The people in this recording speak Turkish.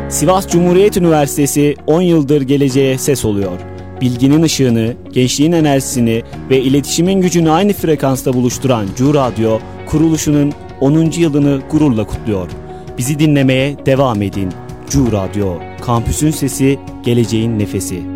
Sivas Cumhuriyet Üniversitesi 10 yıldır geleceğe ses oluyor. Bilginin ışığını, gençliğin enerjisini ve iletişimin gücünü aynı frekansta buluşturan Cu Radyo, kuruluşunun 10. yılını gururla kutluyor. Bizi dinlemeye devam edin. Cu Radyo, kampüsün sesi, geleceğin nefesi.